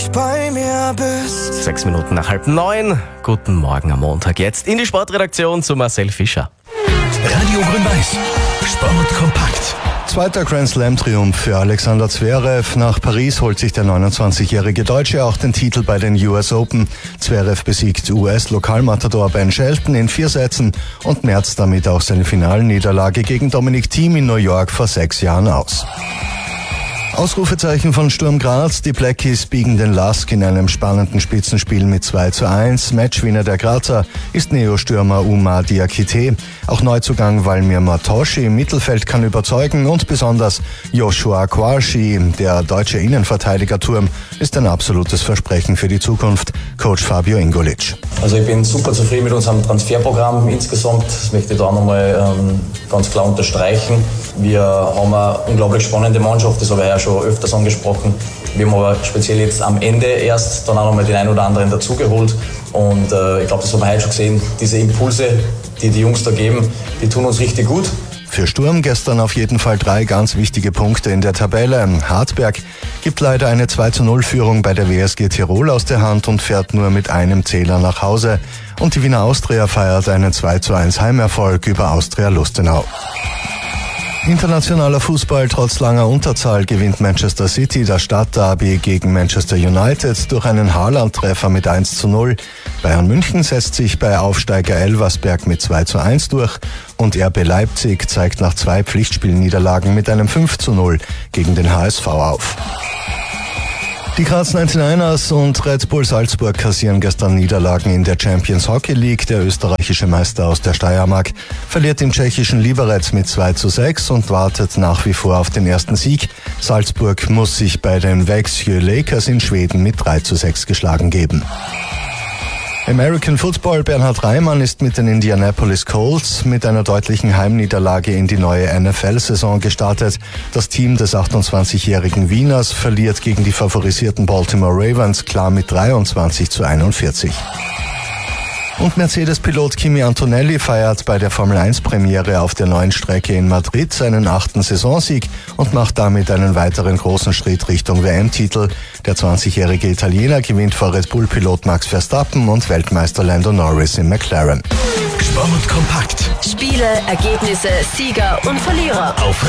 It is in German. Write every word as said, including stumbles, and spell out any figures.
Bei mir bist. Sechs Minuten nach halb neun. Guten Morgen am Montag. Jetzt in die Sportredaktion zu Marcel Fischer. Radio Grün-Weiß. Sport kompakt. Zweiter Grand Slam-Triumph für Alexander Zverev. Nach Paris holt sich der neunundzwanzigjährige Deutsche auch den Titel bei den U S Open. Zverev besiegt U S-Lokalmatador Ben Shelton in vier Sätzen und merzt damit auch seine Finalniederlage gegen Dominic Thiem in New York vor sechs Jahren aus. Ausrufezeichen von Sturm Graz. Die Blackies biegen den Lask in einem spannenden Spitzenspiel mit zwei zu eins. Matchwinner der Grazer ist Neo-Stürmer Oumar Diakité. Auch Neuzugang Valmir Matoshi im Mittelfeld kann überzeugen und besonders Joshua Kouachi, der deutsche Innenverteidigerturm, ist ein absolutes Versprechen für die Zukunft. Coach Fabio Ingolic. Also ich bin super zufrieden mit unserem Transferprogramm insgesamt. Das möchte ich da nochmal ähm, ganz klar unterstreichen. Wir haben eine unglaublich spannende Mannschaft, das habe ich ja schon öfters angesprochen. Wir haben aber speziell jetzt am Ende erst dann auch nochmal den einen oder anderen dazugeholt. Und äh, ich glaube, das haben wir heute schon gesehen, diese Impulse, die die Jungs da geben, die tun uns richtig gut. Für Sturm gestern auf jeden Fall drei ganz wichtige Punkte in der Tabelle. Hartberg gibt leider eine zwei zu null Führung bei der W S G Tirol aus der Hand und fährt nur mit einem Zähler nach Hause. Und die Wiener Austria feiert einen zwei zu eins Heimerfolg über Austria Lustenau. Internationaler Fußball. Trotz langer Unterzahl gewinnt Manchester City das Stadtderby gegen Manchester United durch einen Haaland-Treffer mit eins zu null. Bayern München setzt sich bei Aufsteiger Elversberg mit zwei zu eins durch und R B Leipzig zeigt nach zwei Pflichtspielniederlagen mit einem fünf zu null gegen den H S V auf. Die Graz neunundneunzigers und Red Bull Salzburg kassieren gestern Niederlagen in der Champions Hockey League. Der österreichische Meister aus der Steiermark verliert im tschechischen Liberec mit zwei zu sechs und wartet nach wie vor auf den ersten Sieg. Salzburg muss sich bei den Växjö Lakers in Schweden mit drei zu sechs geschlagen geben. American Football. Bernhard Reimann ist mit den Indianapolis Colts mit einer deutlichen Heimniederlage in die neue N F L-Saison gestartet. Das Team des achtundzwanzigjährigen Wieners verliert gegen die favorisierten Baltimore Ravens klar mit dreiundzwanzig zu einundvierzig. Und Mercedes-Pilot Kimi Antonelli feiert bei der Formel eins Premiere auf der neuen Strecke in Madrid seinen achten Saisonsieg und macht damit einen weiteren großen Schritt Richtung W M-Titel. Der zwanzigjährige Italiener gewinnt vor Red Bull-Pilot Max Verstappen und Weltmeister Lando Norris im McLaren. Sport kompakt. Spiele, Ergebnisse, Sieger und Verlierer. Auf